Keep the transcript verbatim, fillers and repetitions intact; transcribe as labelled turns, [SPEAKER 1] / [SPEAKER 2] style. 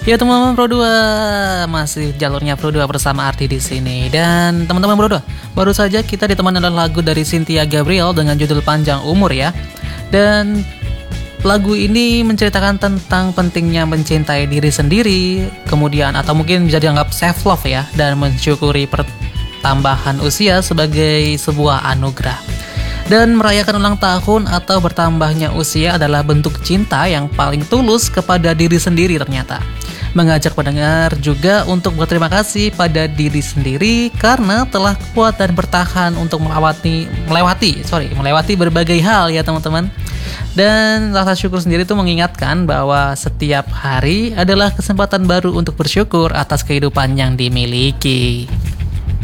[SPEAKER 1] Ya teman-teman Pro dua, masih jalurnya Pro dua bersama Arti di sini. Dan teman-teman Pro dua, baru saja kita ditemani oleh lagu dari Cynthia Gabriel dengan judul Panjang Umur ya. Dan lagu ini menceritakan tentang pentingnya mencintai diri sendiri, kemudian atau mungkin bisa dianggap self love ya, dan mensyukuri pertambahan usia sebagai sebuah anugerah. Dan merayakan ulang tahun atau bertambahnya usia adalah bentuk cinta yang paling tulus kepada diri sendiri ternyata. Mengajak pendengar juga untuk berterima kasih pada diri sendiri karena telah kuat dan bertahan untuk melewati melewati sorry melewati berbagai hal ya teman-teman. Dan rasa syukur sendiri itu mengingatkan bahwa setiap hari adalah kesempatan baru untuk bersyukur atas kehidupan yang dimiliki.